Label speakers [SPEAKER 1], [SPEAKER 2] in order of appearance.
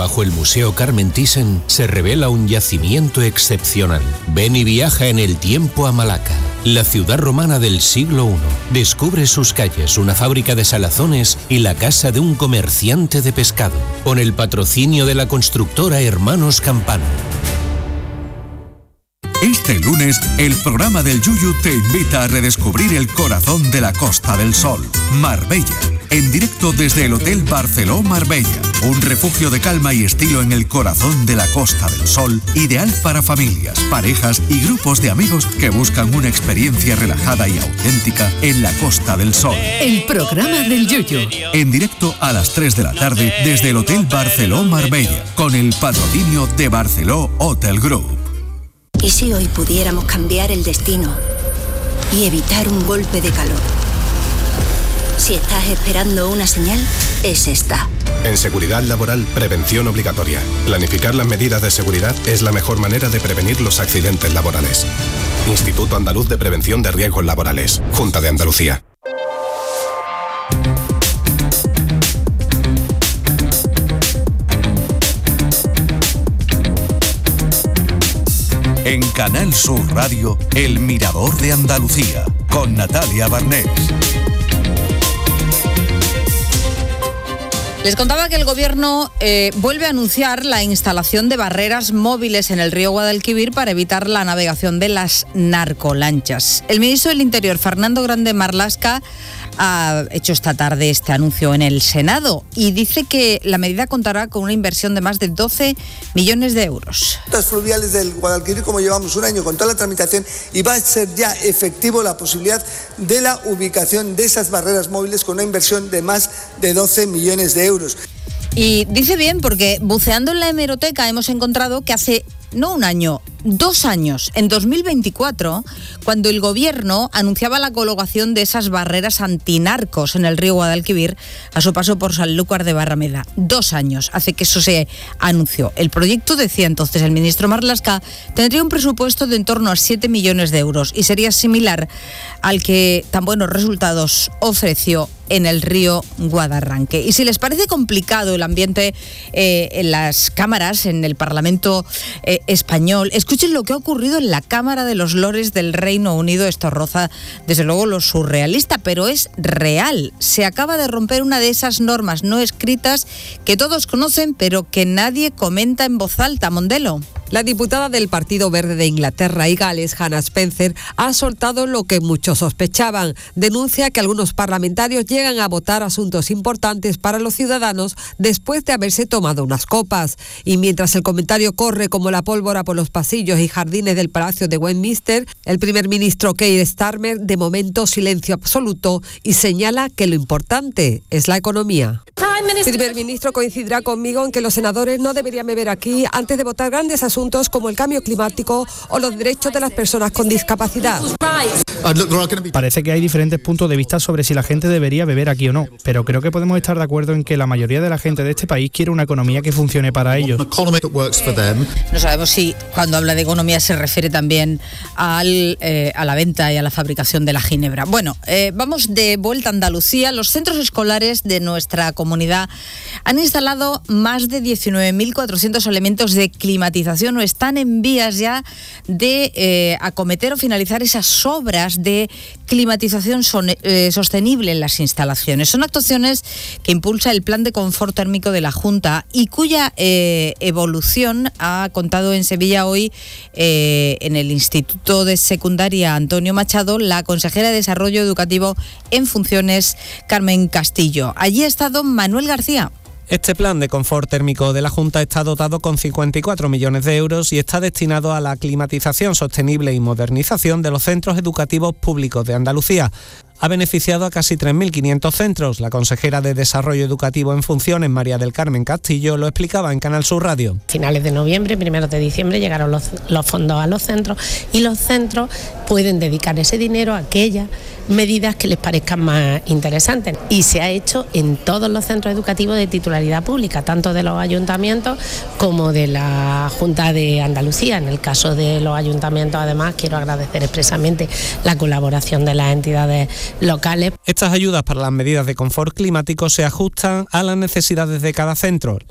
[SPEAKER 1] bajo el Museo Carmen Thyssen, se revela un yacimiento excepcional. Ven y viaja en el tiempo a Malaca, la ciudad romana del siglo I. Descubre sus calles, una fábrica de salazones y la casa de un comerciante de pescado, con el patrocinio de la constructora Hermanos Campano.
[SPEAKER 2] Este lunes, el programa del Yuyu te invita a redescubrir el corazón de la Costa del Sol, Marbella, en directo desde el Hotel Barceló Marbella, un refugio de calma y estilo en el corazón de la Costa del Sol, ideal para familias, parejas y grupos de amigos que buscan una experiencia relajada y auténtica en la Costa del Sol.
[SPEAKER 3] El programa del Yuyu.
[SPEAKER 2] En directo a las 3 de la tarde desde el Hotel Barceló Marbella, con el patrocinio de Barceló Hotel Group.
[SPEAKER 4] ¿Y si hoy pudiéramos cambiar el destino y evitar un golpe de calor? Si estás esperando una señal, es esta.
[SPEAKER 5] En seguridad laboral, prevención obligatoria. Planificar las medidas de seguridad es la mejor manera de prevenir los accidentes laborales. Instituto Andaluz de Prevención de Riesgos Laborales. Junta de Andalucía.
[SPEAKER 2] En Canal Sur Radio, El Mirador de Andalucía, con Natalia Barnés.
[SPEAKER 6] Les contaba que el Gobierno vuelve a anunciar la instalación de barreras móviles en el río Guadalquivir para evitar la navegación de las narcolanchas. El ministro del Interior, Fernando Grande Marlaska, ha hecho esta tarde este anuncio en el Senado y dice que la medida contará con una inversión de más de 12 millones de euros.
[SPEAKER 7] Las fluviales del Guadalquivir, como llevamos un año con toda la tramitación, y va a ser ya efectivo la posibilidad de la ubicación de esas barreras móviles con una inversión de más de 12 millones de euros.
[SPEAKER 6] Y dice bien porque buceando en la hemeroteca hemos encontrado que hace no un año, 2 años, en 2024, cuando el Gobierno anunciaba la colocación de esas barreras antinarcos en el río Guadalquivir a su paso por Sanlúcar de Barrameda. 2 años hace que eso se anunció. El proyecto, decía entonces el ministro Marlaska, tendría un presupuesto de en torno a 7 millones de euros y sería similar al que tan buenos resultados ofreció en el río Guadarranque. Y si les parece complicado el ambiente en las cámaras, en el Parlamento español, escuchen lo que ha ocurrido en la Cámara de los Lores del Reino Unido. Esto roza, desde luego, lo surrealista, pero es real. Se acaba de romper una de esas normas no escritas que todos conocen, pero que nadie comenta en voz alta. Mondelo.
[SPEAKER 8] La diputada del Partido Verde de Inglaterra y Gales, Hannah Spencer, ha soltado lo que muchos sospechaban. Denuncia que algunos parlamentarios llegan a votar asuntos importantes para los ciudadanos después de haberse tomado unas copas. Y mientras el comentario corre como la pólvora por los pasillos y jardines del Palacio de Westminster, el primer ministro Keir Starmer, de momento silencio absoluto, y señala que lo importante es la economía. El primer ministro coincidirá conmigo en que los senadores no deberían beber aquí antes de votar grandes asuntos como el cambio climático o los derechos de las personas con discapacidad.
[SPEAKER 9] Parece que hay diferentes puntos de vista sobre si la gente debería beber aquí o no, pero creo que podemos estar de acuerdo en que la mayoría de la gente de este país quiere una economía que funcione para ellos.
[SPEAKER 6] No sabemos si cuando habla de economía se refiere también a la venta y a la fabricación de la ginebra. Bueno, vamos de vuelta a Andalucía. Los centros escolares de nuestra comunidad han instalado más de 19.400 elementos de climatización o están en vías ya de acometer o finalizar esas obras de climatización sostenible en las instalaciones. Son actuaciones que impulsa el Plan de Confort Térmico de la Junta y cuya evolución ha contado en Sevilla hoy en el Instituto de Secundaria Antonio Machado la consejera de Desarrollo Educativo en funciones, Carmen Castillo. Allí ha estado Manuel García.
[SPEAKER 10] Este plan de confort térmico de la Junta está dotado con 54 millones de euros y está destinado a la climatización sostenible y modernización de los centros educativos públicos de Andalucía. Ha beneficiado a casi 3.500 centros. La consejera de Desarrollo Educativo en funciones, María del Carmen Castillo, lo explicaba en Canal Sur Radio.
[SPEAKER 11] Finales de noviembre, primeros de diciembre llegaron los fondos a los centros y los centros pueden dedicar ese dinero a aquellas medidas que les parezcan más interesantes. Y se ha hecho en todos los centros educativos de titularidad pública, tanto de los ayuntamientos como de la Junta de Andalucía. En el caso de los ayuntamientos, además, quiero agradecer expresamente la colaboración de las entidades locales.
[SPEAKER 10] Estas ayudas para las medidas de confort climático se ajustan a las necesidades de cada centro.